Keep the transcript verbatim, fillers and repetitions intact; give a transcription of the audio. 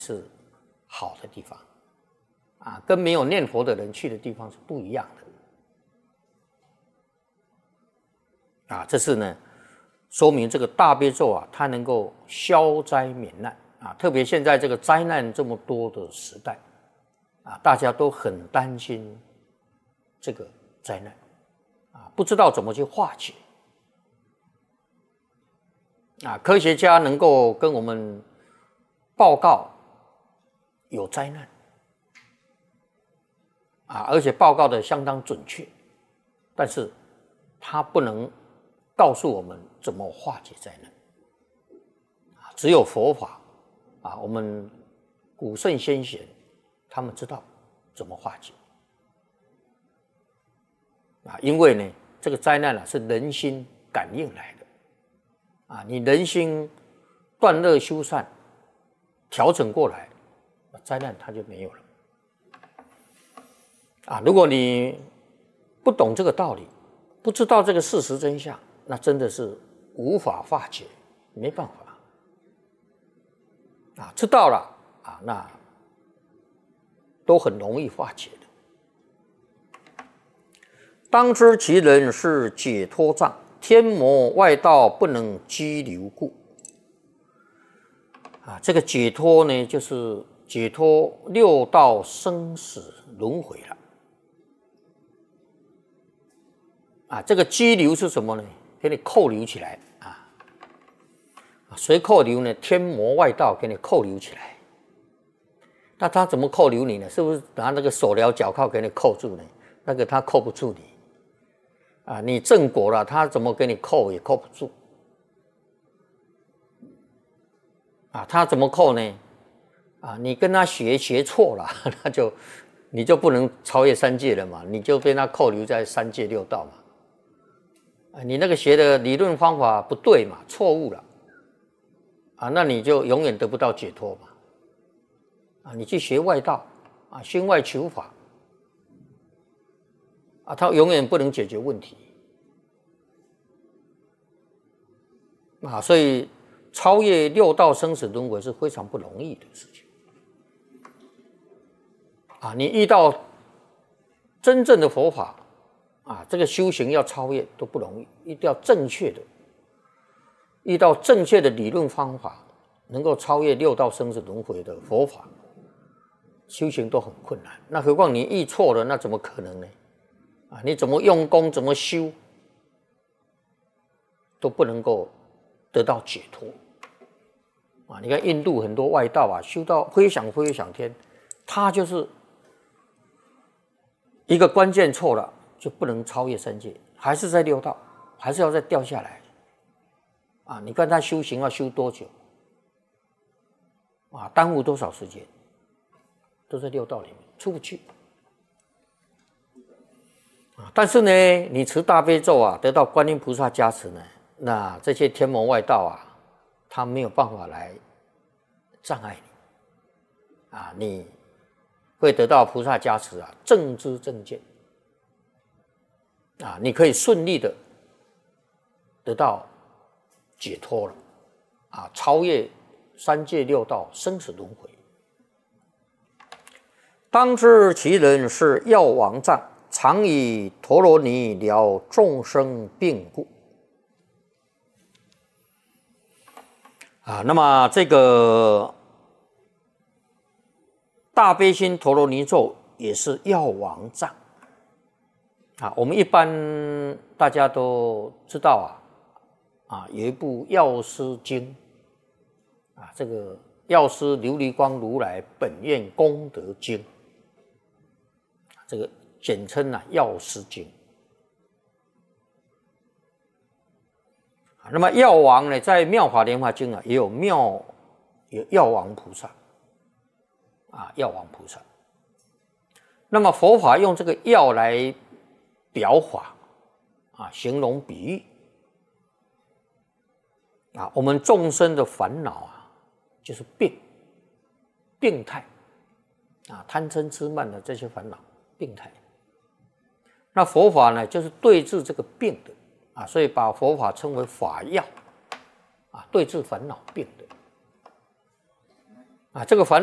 是好的地方啊，跟没有念佛的人去的地方是不一样的啊。这是呢，说明这个大悲咒啊，它能够消灾免难啊。特别现在这个灾难这么多的时代啊，大家都很担心这个灾难啊，不知道怎么去化解啊。科学家能够跟我们报告有灾难啊，而且报告的相当准确，但是他不能告诉我们怎么化解灾难啊。只有佛法啊，我们古圣先贤他们知道怎么化解啊。因为呢，这个灾难啊是人心感应来的啊，你人心断恶修善调整过来，灾难它就没有了啊。如果你不懂这个道理，不知道这个事实真相，那真的是无法化解，没办法啊。知道了啊，那都很容易化解的。当知其人是解脱障，天魔外道不能激流故。啊，这个解脱呢，就是解脱六道生死轮回了。啊，这个激流是什么呢？给你扣留起来啊！谁扣留呢？天魔外道给你扣留起来。那他怎么扣留你呢？是不是拿那个手镣脚铐给你扣住呢？那个他扣不住你啊！你正果了，他怎么给你扣也扣不住。啊，他怎么扣呢？啊，你跟他学学错了，那就你就不能超越三界了嘛，你就被他扣留在三界六道嘛。啊，你那个学的理论方法不对嘛，错误了。啊，那你就永远得不到解脱嘛。啊，你去学外道，啊，心外求法，啊，他永远不能解决问题。啊，所以超越六道生死轮回是非常不容易的事情啊！你遇到真正的佛法啊，这个修行要超越都不容易，一定要正确的，遇到正确的理论方法，能够超越六道生死轮回的佛法，修行都很困难。那何况你遇错了，那怎么可能呢？啊，你怎么用功，怎么修，都不能够得到解脱啊！你看印度很多外道啊，修到飞翔飞翔天，他就是一个关键错了，就不能超越三界，还是在六道，还是要再掉下来啊！你看他修行要修多久啊？耽误多少时间？都在六道里面出不去啊！但是呢，你持大悲咒啊，得到观音菩萨加持呢，那这些天魔外道啊，他没有办法来障碍你啊，你会得到菩萨加持啊，正知正见啊，你可以顺利的得到解脱了啊，超越三界六道生死轮回。当知其人是药王藏，常以陀罗尼疗众生病故。啊，那么这个大悲心陀罗尼咒也是药王藏啊。我们一般大家都知道啊，啊有一部药师经啊，这个药师琉璃光如来本愿功德经，这个简称啊药师经。那么药王呢，在妙法莲华经啊，也有妙有药王菩萨啊，药王菩萨。那么佛法用这个药来表法啊，形容比喻啊，我们众生的烦恼啊，就是病病态啊，贪嗔痴慢的这些烦恼病态。那佛法呢，就是对治这个病的。啊，所以把佛法称为法药，啊，对治烦恼病的，啊，这个烦恼。